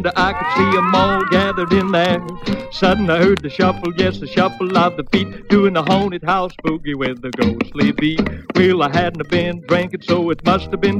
I could see 'em all gathered in there. Sudden I heard the shuffle, yes, the shuffle of the feet, doing the haunted house boogie with the ghostly beat. Well, I hadn't been drinking, so it must have been